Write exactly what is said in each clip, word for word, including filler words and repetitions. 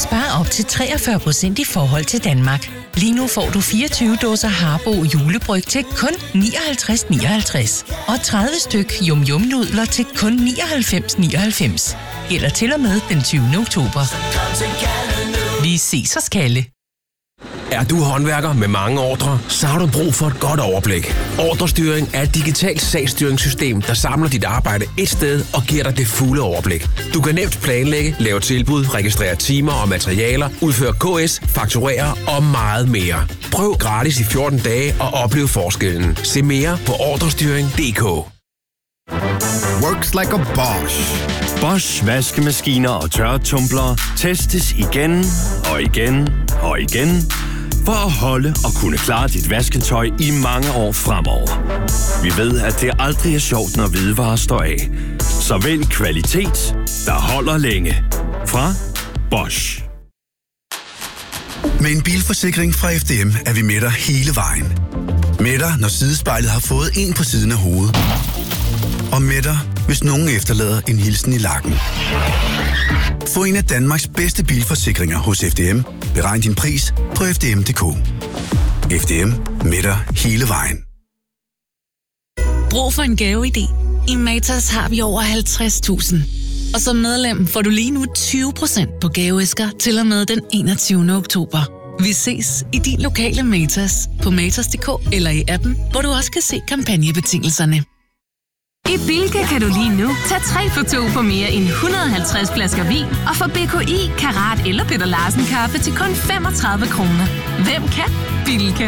Spar op til treogfyrre procent i forhold til Danmark. Lige nu får du fireogtyve dåser Harbo julebryg til kun nioghalvtreds nioghalvtreds og tredive styk Yum Yum nudler til kun nioghalvfems nioghalvfems. Gælder til og med den tyvende oktober. Vi ses hos Kalle. Er du håndværker med mange ordrer, så har du brug for et godt overblik. Ordrestyring er et digitalt sagsstyringssystem, der samler dit arbejde et sted og giver dig det fulde overblik. Du kan nemt planlægge, lave tilbud, registrere timer og materialer, udføre K S, fakturere og meget mere. Prøv gratis i fjorten dage og oplev forskellen. Se mere på ordrestyring punktum d k. Works like a Bosch. Bosch vaskemaskiner og tørretumblere testes igen og igen og igen for at holde og kunne klare dit vasketøj i mange år fremover. Vi ved, at det aldrig er sjovt, når hvidevarer står af. Så vælg kvalitet, der holder længe. Fra Bosch. Med en bilforsikring fra F D M er vi med dig hele vejen. Med dig, når sidespejlet har fået en på siden af hovedet. Og med dig, hvis nogen efterlader en hilsen i lakken. Få en af Danmarks bedste bilforsikringer hos F D M. Beregn din pris på f d m punktum d k. F D M, med dig hele vejen. Brug for en gaveidé. I Matas har vi over halvtreds tusind. Og som medlem får du lige nu tyve procent på gaveæsker til og med den enogtyvende oktober. Vi ses i din lokale Matas på matas punktum d k eller i appen, hvor du også kan se kampagnebetingelserne. I Bilka kan du lige nu tage tre for to på mere end et hundrede og halvtreds flasker vin og få B K I, Karat eller Peter Larsen kaffe til kun femogtredive kroner. Hvem kan? Bilka.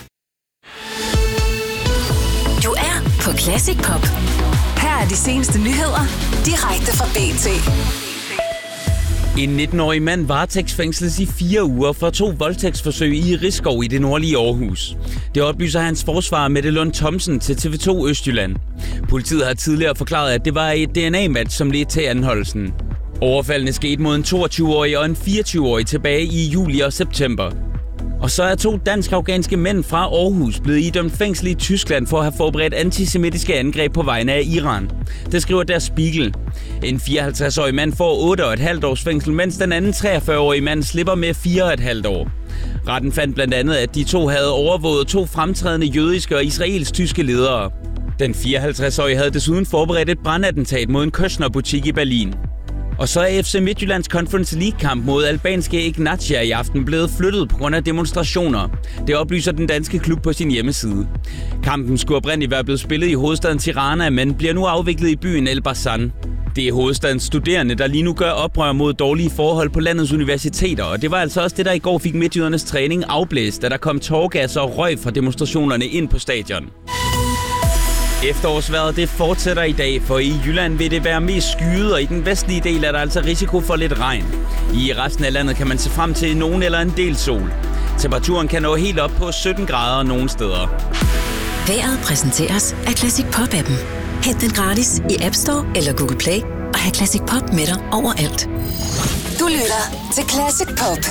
Du er på Classic Pop. Her er de seneste nyheder direkte fra B T. En nitten-årig mand varetægtsfængsles i fire uger for to voldtægtsforsøg i Risskov i det nordlige Aarhus. Det oplyser hans forsvarer Mette Lund Thomsen til T V to Østjylland. Politiet har tidligere forklaret, at det var et D N A-match, som ledte til anholdelsen. Overfaldene skete mod en toogtyve-årig og en fireogtyve-årig tilbage i juli og september. Og så er to dansk-afghanske mænd fra Aarhus blevet idømt fængsel i Tyskland for at have forberedt antisemitiske angreb på vegne af Iran. Det skriver Der Spiegel. En fireoghalvtreds-årig mand får otte og et halvt års fængsel, mens den anden treogfyrre-årige mand slipper med fire og et halvt år. Retten fandt blandt andet, at de to havde overvåget to fremtrædende jødiske og israelsk-tyske ledere. Den fireoghalvtreds-årige havde desuden forberedt et brandattentat mod en Köchner-butik i Berlin. Og så er F C Midtjyllands Conference League-kamp mod albanske Ignatia i aften blevet flyttet på grund af demonstrationer. Det oplyser den danske klub på sin hjemmeside. Kampen skulle oprindeligt være blevet spillet i hovedstaden Tirana, men bliver nu afviklet i byen Elbasan. Det er hovedstadens studerende, der lige nu gør oprør mod dårlige forhold på landets universiteter, og det var altså også det, der i går fik midtjydernes træning afblæst, da der kom tåregas og røg fra demonstrationerne ind på stadion. Efterårsvejret det fortsætter i dag, for i Jylland vil det være mest skyet, og i den vestlige del er der altså risiko for lidt regn. I resten af landet kan man se frem til nogen eller en del sol. Temperaturen kan nå helt op på sytten grader nogle steder. Vejret præsenteres af Classic Pop-appen. Hent den gratis i App Store eller Google Play og have Classic Pop med dig overalt. Du lytter til Classic Pop.